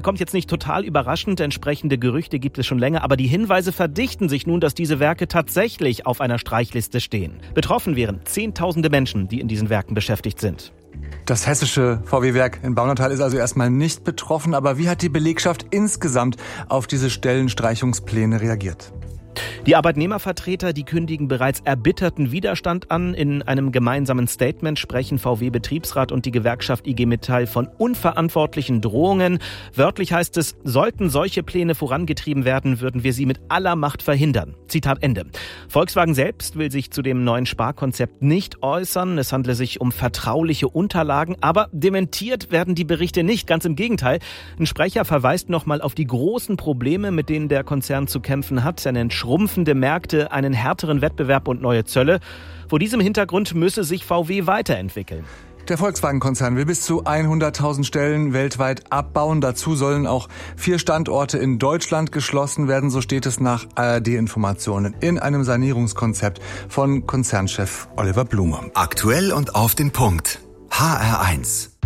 kommt jetzt nicht total überraschend, entsprechende Gerüchte gibt es schon länger, aber die Hinweise verdichten sich nun, dass diese Werke tatsächlich auf einer Streichliste stehen. Betroffen wären Zehntausende Menschen, die in diesen Werken beschäftigt sind. Das hessische VW-Werk in Baunatal ist also erstmal nicht betroffen, aber wie hat die Belegschaft insgesamt auf diese Stellenstreichungspläne reagiert? Die Arbeitnehmervertreter, die kündigen bereits erbitterten Widerstand an. In einem gemeinsamen Statement sprechen VW-Betriebsrat und die Gewerkschaft IG Metall von unverantwortlichen Drohungen. Wörtlich heißt es, sollten solche Pläne vorangetrieben werden, würden wir sie mit aller Macht verhindern. Zitat Ende. Volkswagen selbst will sich zu dem neuen Sparkonzept nicht äußern. Es handle sich um vertrauliche Unterlagen, aber dementiert werden die Berichte nicht. Ganz im Gegenteil. Ein Sprecher verweist nochmal auf die großen Probleme, mit denen der Konzern zu kämpfen hat. Er nennt schrumpfende Märkte, einen härteren Wettbewerb und neue Zölle. Vor diesem Hintergrund müsse sich VW weiterentwickeln. Der Volkswagen-Konzern will bis zu 100.000 Stellen weltweit abbauen. Dazu sollen auch 4 Standorte in Deutschland geschlossen werden. So steht es nach ARD-Informationen in einem Sanierungskonzept von Konzernchef Oliver Blume. Aktuell und auf den Punkt. HR1.